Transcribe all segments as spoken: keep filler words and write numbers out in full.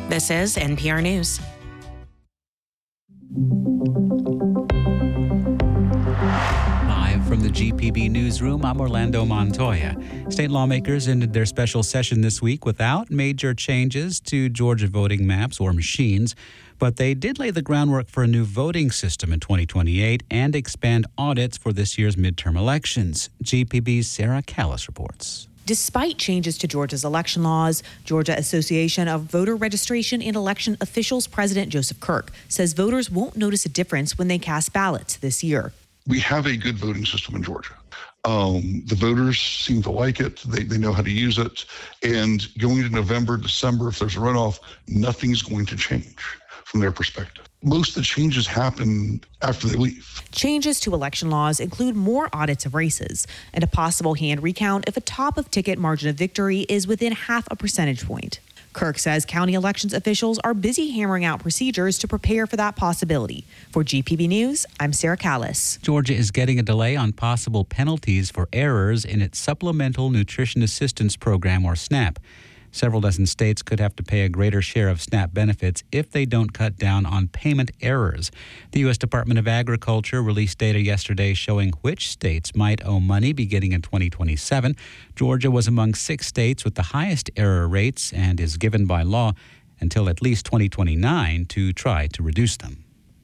This is N P R News. Live from the G P B newsroom, I'm Orlando Montoya. State lawmakers ended their special session this week without major changes to Georgia voting maps or machines, but they did lay the groundwork for a new voting system in twenty twenty-eight and expand audits for this year's midterm elections. G P B's Sarah Callis reports. Despite changes to Georgia's election laws, Georgia Association of Voter Registration and Election Officials President Joseph Kirk says voters won't notice a difference when they cast ballots this year. We have a good voting system in Georgia. Um, the voters seem to like it. They, they know how to use it. And going into November, December, if there's a runoff, nothing's going to change from their perspective. Most of the changes happen after they leave. Changes to election laws include more audits of races and a possible hand recount if a top-of-ticket margin of victory is within half a percentage point. Kirk says county elections officials are busy hammering out procedures to prepare for that possibility. For G P B News, I'm Sarah Callis. Georgia is getting a delay on possible penalties for errors in its Supplemental Nutrition Assistance Program, or SNAP. Several dozen states could have to pay a greater share of SNAP benefits if they don't cut down on payment errors. The U S Department of Agriculture released data yesterday showing which states might owe money beginning in twenty twenty-seven. Georgia was among six states with the highest error rates and is given by law until at least twenty twenty-nine to try to reduce them.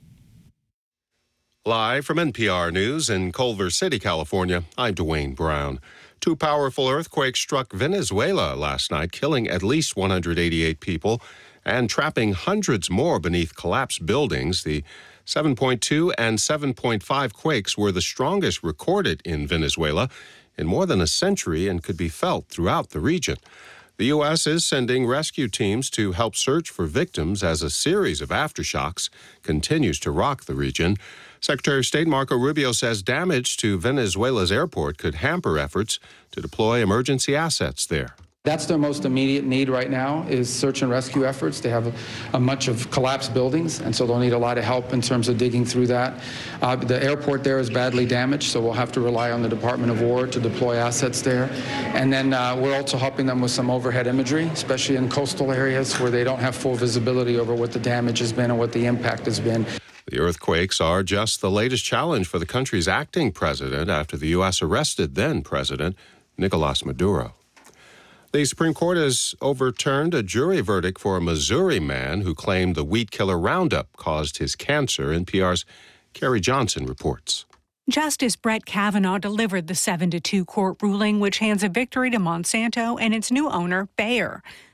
Live from N P R News in Culver City, California, I'm Dwayne Brown. Two powerful earthquakes struck Venezuela last night, killing at least one hundred eighty-eight people and trapping hundreds more beneath collapsed buildings. The seven point two and seven point five quakes were the strongest recorded in Venezuela in more than a century and could be felt throughout the region. The U S is sending rescue teams to help search for victims as a series of aftershocks continues to rock the region. Secretary of State Marco Rubio says damage to Venezuela's airport could hamper efforts to deploy emergency assets there. That's their most immediate need right now is search and rescue efforts. They have a, a much of collapsed buildings, and so they'll need a lot of help in terms of digging through that. Uh, the airport there is badly damaged, so we'll have to rely on the Department of War to deploy assets there. And then uh, we're also helping them with some overhead imagery, especially in coastal areas where they don't have full visibility over what the damage has been and what the impact has been. The earthquakes are just the latest challenge for the country's acting president after the U S arrested then-President Nicolas Maduro. The Supreme Court has overturned a jury verdict for a Missouri man who claimed the weed killer Roundup caused his cancer. N P R's Carrie Johnson reports. Justice Brett Kavanaugh delivered the seven to two court ruling, which hands a victory to Monsanto and its new owner, Bayer.